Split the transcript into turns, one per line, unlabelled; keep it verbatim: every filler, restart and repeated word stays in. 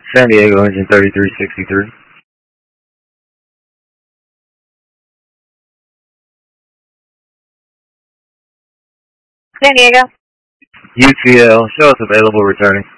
San Diego, engine thirty-three sixty-three.
San Diego.
U T L, show us available returning.